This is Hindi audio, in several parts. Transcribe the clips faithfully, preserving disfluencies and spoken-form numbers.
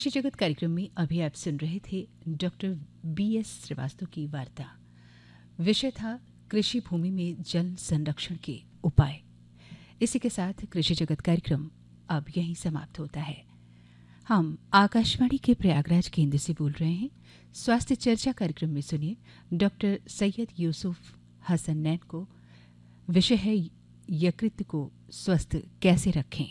कृषि जगत कार्यक्रम में अभी आप सुन रहे थे डॉक्टर बी एस श्रीवास्तव की वार्ता। विषय था कृषि भूमि में जल संरक्षण के उपाय। इसी के साथ कृषि जगत कार्यक्रम अब यहीं समाप्त होता है। हम आकाशवाणी के प्रयागराज केंद्र से बोल रहे हैं। स्वास्थ्य चर्चा कार्यक्रम में सुनिए डॉक्टर सैयद यूसुफ हसन नैन को। विषय है यकृत को स्वस्थ कैसे रखें।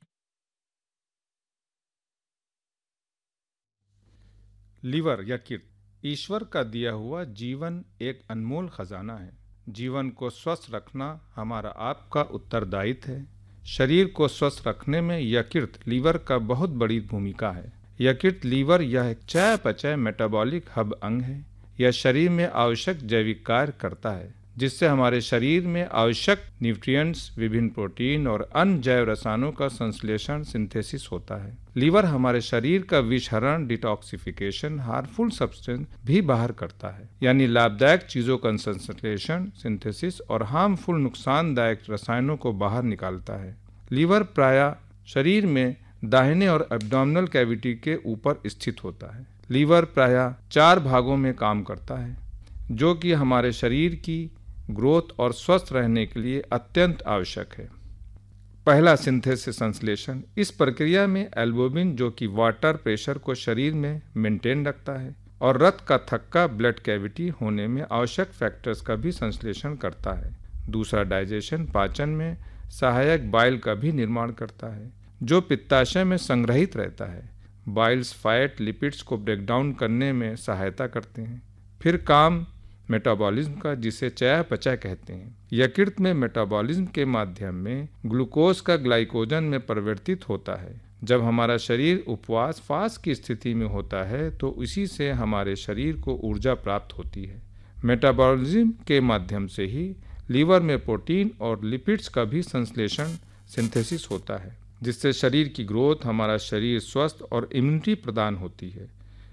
लीवर यकृत ईश्वर का दिया हुआ जीवन एक अनमोल खजाना है। जीवन को स्वस्थ रखना हमारा आपका उत्तरदायित्व है। शरीर को स्वस्थ रखने में यकृत लीवर का बहुत बड़ी भूमिका है। यकृत लीवर यह एक चयापचय मेटाबॉलिक हब अंग है। यह शरीर में आवश्यक जैविक कार्य करता है, जिससे हमारे शरीर में आवश्यक न्यूट्रिएंट्स, विभिन्न प्रोटीन और अन्य जैव रसायनों का संश्लेषण सिंथेसिस होता है। लीवर हमारे शरीर का विषहरण, डिटॉक्सिफिकेशन, हार्मफुल सब्सटेंस भी बाहर करता है, यानी लाभदायक चीजों का संश्लेषण, सिंथेसिस और हार्मफुल नुकसानदायक रसायनों को बाहर निकालता है। लीवर प्रायः शरीर में दाहिने और एब्डोमिनल कैविटी के ऊपर स्थित होता है। लीवर प्रायः चार भागों में काम करता है, जो कि हमारे शरीर की ग्रोथ और स्वस्थ रहने के लिए अत्यंत आवश्यक है। पहला, सिंथेसिस संश्लेषण। इस प्रक्रिया में एल्बुमिन, जो कि वाटर प्रेशर को शरीर में मेंटेन रखता है और रक्त का थक्का, ब्लड कैविटी होने में आवश्यक फैक्टर्स का भी संश्लेषण करता है। दूसरा, डाइजेशन, पाचन में सहायक बाइल का भी निर्माण करता है, जो पित्ताशय में संग्रहित रहता है। बाइल्स फैट, लिपिड्स को ब्रेक डाउन करने में सहायता करते हैं। फिर काम मेटाबॉलिज्म का, जिसे चयापचय कहते हैं। यकृत में मेटाबॉलिज्म के माध्यम में ग्लूकोज का ग्लाइकोजन में परिवर्तित होता है। जब हमारा शरीर उपवास फास्ट की स्थिति में होता है तो इसी से हमारे शरीर को ऊर्जा प्राप्त होती है। मेटाबॉलिज्म के माध्यम से ही लीवर में प्रोटीन और लिपिड्स का भी संश्लेषण, सिंथेसिस होता है, जिससे शरीर की ग्रोथ, हमारा शरीर स्वस्थ और इम्यूनिटी प्रदान होती है।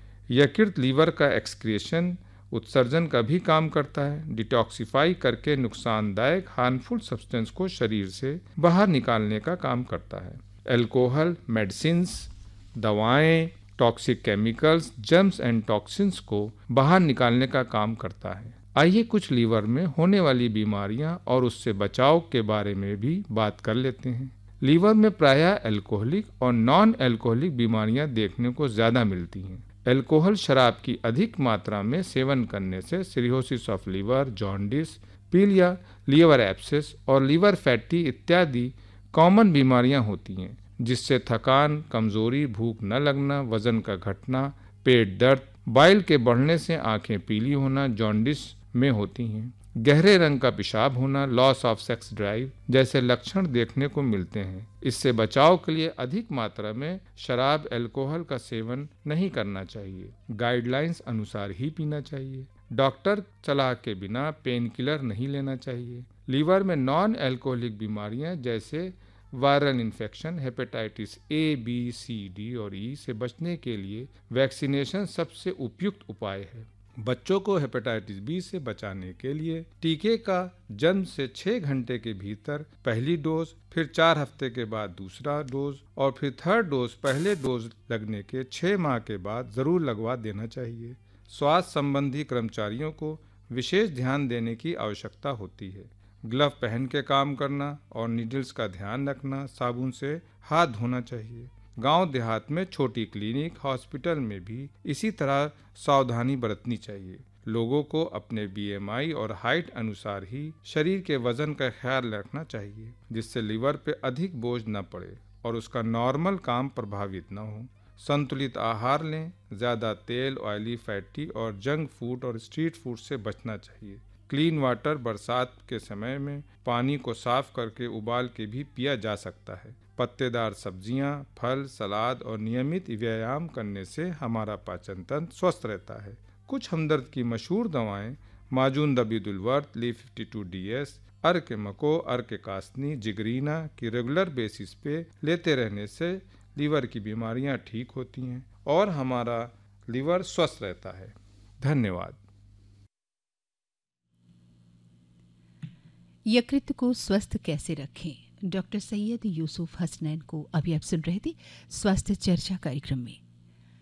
यकृत लीवर का एक्सक्रीशन, उत्सर्जन का भी काम करता है। डिटॉक्सिफाई करके नुकसानदायक हार्मफुल सब्सटेंस को शरीर से बाहर निकालने का काम करता है। अल्कोहल, मेडिसिन्स, दवाएं, toxic chemicals, germs and toxins को बाहर निकालने का काम करता है। आइए कुछ लीवर में होने वाली बीमारियां और उससे बचाव के बारे में भी बात कर लेते हैं। लीवर में प्रायः अल्कोहलिक और नॉन अल्कोहलिक बीमारियां देखने को ज़्यादा मिलती हैं। अल्कोहल शराब की अधिक मात्रा में सेवन करने से सिरोसिस ऑफ लीवर, जॉन्डिस, पीलिया, लीवर एब्सेस और लीवर फैटी इत्यादि कॉमन बीमारियां होती हैं, जिससे थकान, कमजोरी, भूख न लगना, वजन का घटना, पेट दर्द, बाइल के बढ़ने से आंखें पीली होना जॉन्डिस में होती हैं। गहरे रंग का पेशाब होना, लॉस ऑफ सेक्स ड्राइव जैसे लक्षण देखने को मिलते हैं। इससे बचाव के लिए अधिक मात्रा में शराब, अल्कोहल का सेवन नहीं करना चाहिए। गाइडलाइंस अनुसार ही पीना चाहिए। डॉक्टर सलाह के बिना पेन किलर नहीं लेना चाहिए। लीवर में नॉन अल्कोहलिक बीमारियां जैसे viral infection, hepatitis A, B, C, D और ई से बचने के लिए वैक्सीनेशन सबसे उपयुक्त उपाय है। बच्चों को हेपेटाइटिस बी से बचाने के लिए टीके का जन्म से छह घंटे के भीतर पहली डोज, फिर चार हफ्ते के बाद दूसरा डोज और फिर थर्ड डोज पहले डोज लगने के छह माह के बाद जरूर लगवा देना चाहिए। स्वास्थ्य संबंधी कर्मचारियों को विशेष ध्यान देने की आवश्यकता होती है। ग्लव पहन के काम करना और नीडल्स का ध्यान रखना, साबुन से हाथ धोना चाहिए। गांव देहात में छोटी क्लिनिक, हॉस्पिटल में भी इसी तरह सावधानी बरतनी चाहिए। लोगों को अपने बी एम आई और हाइट अनुसार ही शरीर के वजन का ख्याल रखना चाहिए, जिससे लीवर पे अधिक बोझ न पड़े और उसका नॉर्मल काम प्रभावित न हो। संतुलित आहार लें। ज़्यादा तेल, ऑयली, फैटी और जंक फूड और स्ट्रीट फूड से बचना चाहिए। क्लीन वाटर बरसात के समय में पानी को साफ करके उबाल के भी पिया जा सकता है। पत्तेदार सब्जियां, फल, सलाद और नियमित व्यायाम करने से हमारा पाचन तंत्र स्वस्थ रहता है। कुछ हमदर्द की मशहूर दवाएं माजून दबीदुलवर्त, ली फिफ्टी टू डी एस, अर्क मको, अर्क कासनी, जिगरीना की रेगुलर बेसिस पे लेते रहने से लीवर की बीमारियां ठीक होती हैं और हमारा लीवर स्वस्थ रहता है। धन्यवाद। यकृत को स्वस्थ कैसे रखें, डॉक्टर सैयद यूसुफ हसनैन को अभी आप सुन रहे थे स्वास्थ्य चर्चा कार्यक्रम में।